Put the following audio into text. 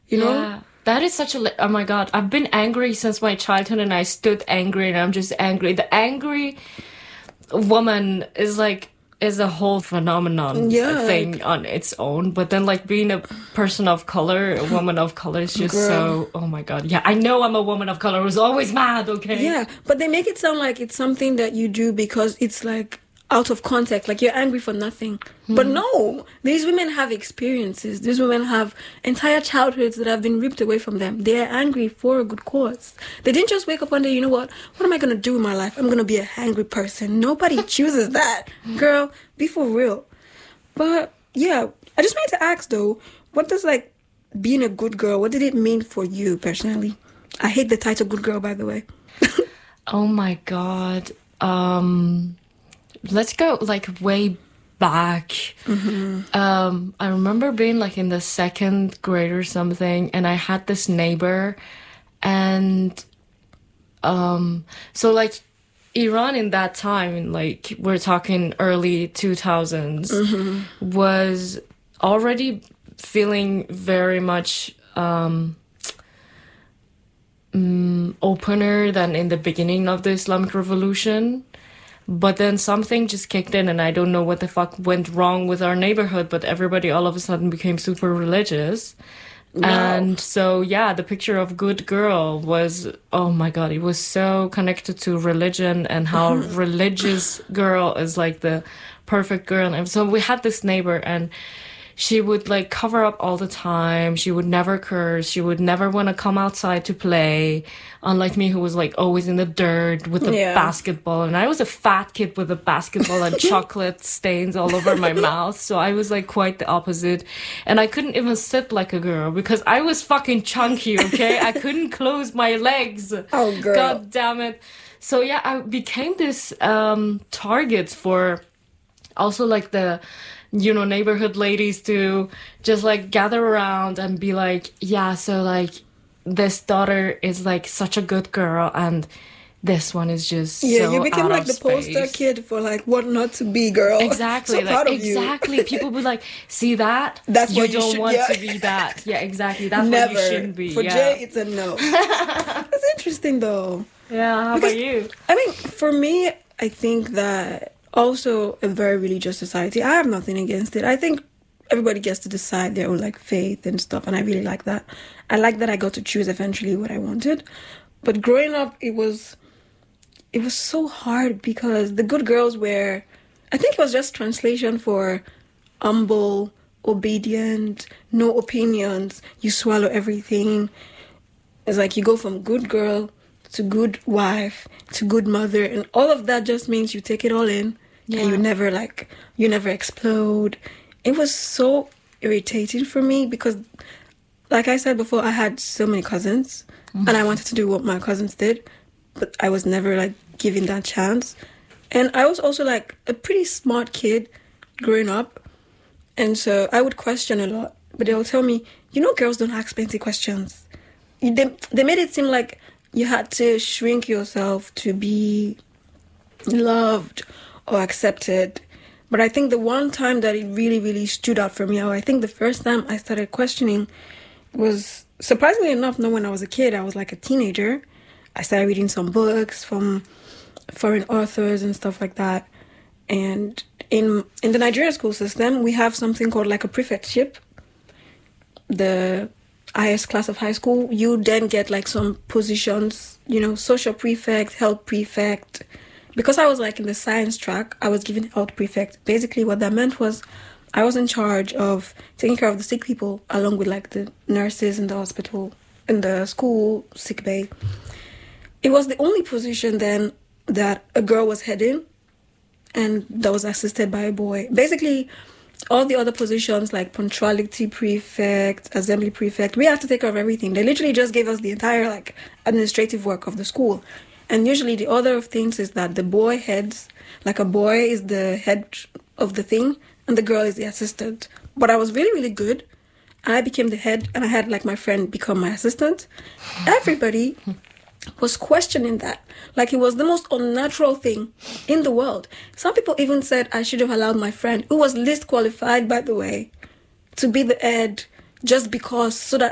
you know? Yeah. That is such a... Oh my God. I've been angry since my childhood and I stood angry and I'm just angry. The angry woman is like... is a whole phenomenon thing on its own. But then like being a person of color, a woman of color is just so... Oh my God. Yeah, I know I'm a woman of color who's always mad, okay? Yeah, but they make it sound like it's something that you do because it's like out of context, like you're angry for nothing. But no, these women have experiences. These women have entire childhoods that have been ripped away from them. They are angry for a good cause. They didn't just wake up one day, you know what am I going to do with my life? I'm going to be a angry person. Nobody chooses that. Girl, be for real. But yeah, I just wanted to ask though, what does like being a good girl, what did it mean for you personally? I hate the title good girl, by the way. Oh my God. Let's go like way back. I remember being like in the 2nd grade or something, and I had this neighbor, and so like Iran in that time, like we're talking early 2000s, was already feeling very much opener than in the beginning of the Islamic Revolution. But then something just kicked in and I don't know what the fuck went wrong with our neighborhood, but everybody all of a sudden became super religious. Wow. And so, yeah, the picture of good girl was, oh my God, it was so connected to religion and how religious girl is like the perfect girl. And so we had this neighbor and she would like cover up all the time. She would never curse. She would never want to come outside to play. Unlike me, who was like always in the dirt with the basketball. And I was a fat kid with a basketball and chocolate stains all over my mouth. So I was like quite the opposite. And I couldn't even sit like a girl because I was fucking chunky, okay? I couldn't close my legs. Oh, girl. God damn it. So yeah, I became this target for also like the... neighborhood ladies to just like gather around and be like, yeah, so like this daughter is like such a good girl and this one is just so you became out like of the space. Poster kid for like what not to be, girl. Exactly. So proud of you. Exactly. People would like, see that? That's you what you don't should, want to be that. Yeah, exactly. That's Never. what you shouldn't be. For Jay, it's a no. That's interesting though. Yeah, how about you? I mean, for me, I think that also a very religious society. I have nothing against it. I think everybody gets to decide their own like faith and stuff, and I really like that. I like that I got to choose eventually what I wanted. But growing up, it was so hard because the good girls were, I think it was just translation for humble, obedient, no opinions, you swallow everything. It's like you go from good girl to good wife to good mother, and all of that just means you take it all in. Yeah. And you never explode. It was so irritating for me because, like I said before, I had so many cousins and I wanted to do what my cousins did, but I was never like given that chance. And I was also like a pretty smart kid growing up, and so I would question a lot, but they'll tell me, girls don't ask plenty questions. They made it seem like you had to shrink yourself to be loved or accepted. But I think the one time that it really, really stood out for me, or I think the first time I started questioning was, surprisingly enough, not when I was a kid. I was like a teenager. I started reading some books from foreign authors and stuff like that. And in the Nigerian school system, we have something called like a prefectship. The highest class of high school, you then get like some positions, social prefect, health prefect. Because I was like in the science track, I was given health prefect. Basically what that meant was I was in charge of taking care of the sick people along with like the nurses in the hospital, in the school sick bay. It was the only position then that a girl was heading and that was assisted by a boy. Basically, all the other positions like punctuality prefect, assembly prefect, we had to take care of everything. They literally just gave us the entire like administrative work of the school. And usually the order of things is that the boy heads, like a boy is the head of the thing and the girl is the assistant. But I was really, really good. I became the head and I had like my friend become my assistant. Everybody was questioning that. Like it was the most unnatural thing in the world. Some people even said I should have allowed my friend, who was least qualified, by the way, to be the head just because, so that